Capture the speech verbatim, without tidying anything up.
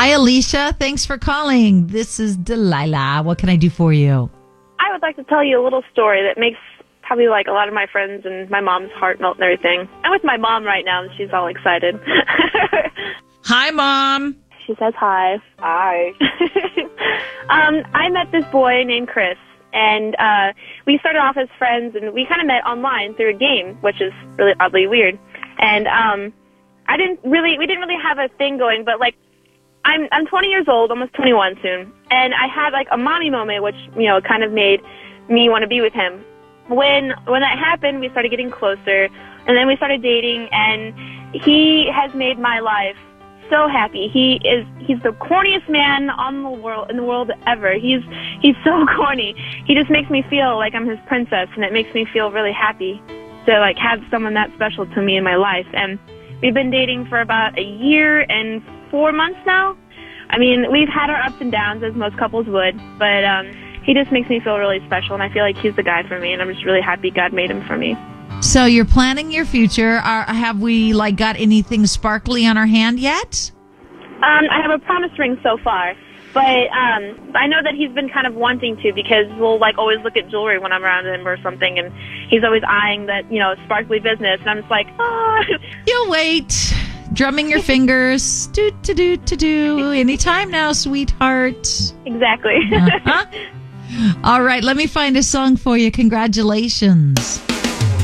Hi, Alicia. Thanks for calling. This is Delilah. What can I do for you? I would like to tell you a little story that makes probably like a lot of my friends and my mom's heart melt and everything. I'm with my mom right now, and she's all excited. Hi, Mom. She says hi. Hi. um, I met this boy named Chris, and uh, we started off as friends, and we kind of met online through a game, which is really oddly weird. And um, I didn't really, we didn't really have a thing going, but like, I'm I'm twenty years old, almost twenty-one soon, and I had like a mommy moment, which you know kind of made me want to be with him. When when that happened, we started getting closer, and then we started dating, and he has made my life so happy. He is he's the corniest man on the world in the world ever. He's he's so corny. He just makes me feel like I'm his princess, and it makes me feel really happy to like have someone that special to me in my life. And we've been dating for about a year and four months now. I mean, we've had our ups and downs, as most couples would, but um, he just makes me feel really special, and I feel like he's the guy for me, and I'm just really happy God made him for me. So you're planning your future. Are, have we like got anything sparkly on our hand yet? Um, I have a promise ring so far, but um, I know that he's been kind of wanting to, because we'll like always look at jewelry when I'm around him or something, and he's always eyeing that, you know, sparkly business, and I'm just like, oh. You'll wait. Drumming your fingers. Do, to do, to do. Anytime now, sweetheart. Exactly. Uh-huh. All right, let me find a song for you. Congratulations.